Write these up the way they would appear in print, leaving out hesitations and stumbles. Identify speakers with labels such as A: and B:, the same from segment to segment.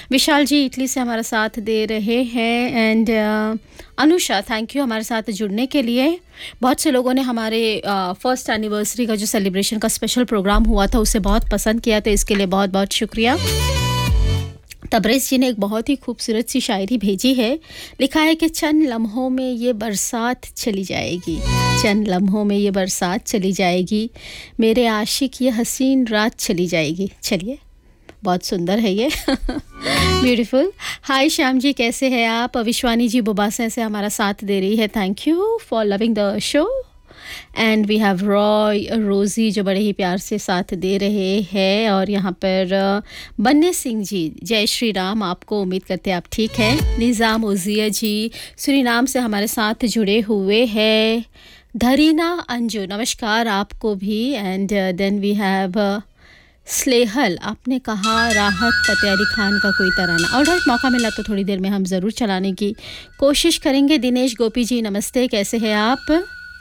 A: विशाल जी Italy से हमारा साथ दे रहे हैं एंड अनुषा थैंक यू हमारे साथ जुड़ने के लिए। बहुत से लोगों ने हमारे फर्स्ट एनिवर्सरी का जो सेलिब्रेशन का स्पेशल प्रोग्राम हुआ था उसे बहुत पसंद किया, तो इसके लिए बहुत बहुत शुक्रिया। तबरेज़ जी ने एक बहुत ही खूबसूरत सी शायरी भेजी है। लिखा है कि चंद लम्हों में ये बरसात चली जाएगी, चंद लम्हों में ये बरसात चली जाएगी, मेरे आशिक ये हसीन रात चली जाएगी। चलिए, बहुत सुंदर है ये ब्यूटीफुल। हाय श्याम जी, कैसे हैं आप? विश्वानी जी बुबासा से हमारा साथ दे रही है। Thank you for loving the show. And we have Roy रोज़ी जो बड़े ही प्यार से साथ दे रहे हैं। और यहाँ पर बन्ने सिंह जी, जय श्री राम आपको, उम्मीद करते हैं आप ठीक हैं। निज़ाम उजिया जी सूरीनाम से हमारे साथ जुड़े हुए हैं। धरीना अंजू नमस्कार आपको भी। एंड देन वी हैव स्लेहल, आपने कहा राहत फ़तेह अली खान का कोई तराना। ऑलराइट, मौका मिला तो थोड़ी देर में हम ज़रूर चलाने की कोशिश करेंगे। दिनेश गोपी जी नमस्ते, कैसे हैं आप?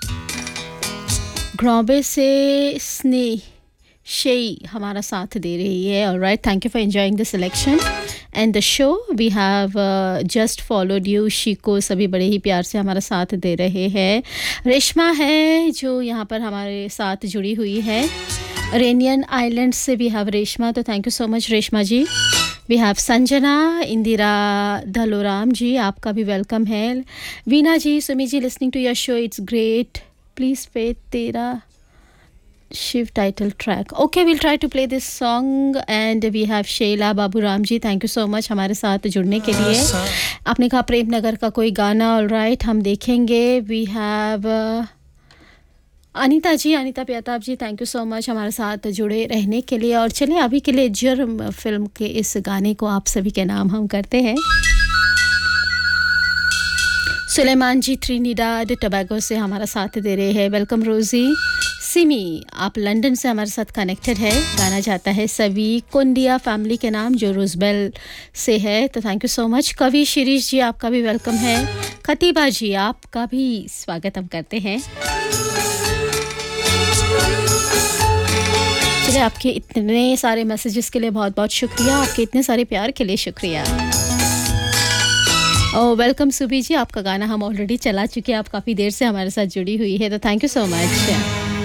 A: ग्रॉबे से स्नेह शेई हमारा साथ दे रही है। Alright, thank you for enjoying the selection and the show. We have just followed you Shikoh, सभी बड़े ही प्यार से हमारा साथ दे रहे हैं। रेशमा है जो यहाँ पर हमारे साथ जुड़ी हुई है। रेनियन आइलैंड से वी हैव रेशमा, तो thank you so much Reshma ji. We have Sanjana, Indira धलोराम जी, आपका भी वेलकम है। वीना जी, सुमी जी, listening to your show, it's great, please play तेरा Shiv title track. Okay, will try to play this song. And we have Shaila Baburam ji, thank you so much हमारे साथ जुड़ने के लिए। आपने कहा प्रेम नगर का कोई गाना, ऑलराइट हम देखेंगे। We have Anita ji, Anita प्याताब ji, thank you so much हमारे साथ जुड़े रहने के लिए। और चलिए अभी के लिए जुर्म फिल्म के इस गाने को आप सभी के नाम हम करते हैं। सुलेमान जी ट्रिनिडाड टोबैगो से हमारा साथ दे रहे हैं। वेलकम रोज़ी। सिमी, आप लंदन से हमारे साथ कनेक्टेड है। गाना जाता है सभी कुंडिया फैमिली के नाम जो रोजबेल से है, तो थैंक यू सो मच। कवि शिरीष जी, आपका भी वेलकम है। खतीबा जी, आपका भी स्वागत हम करते हैं। चलिए, आपके इतने सारे मैसेजेस के लिए बहुत बहुत शुक्रिया, आपके इतने सारे प्यार के लिए शुक्रिया। ओह वेलकम सुबी जी, आपका गाना हम ऑलरेडी चला चुके हैं, आप काफ़ी देर से हमारे साथ जुड़ी हुई है, तो थैंक यू सो मच।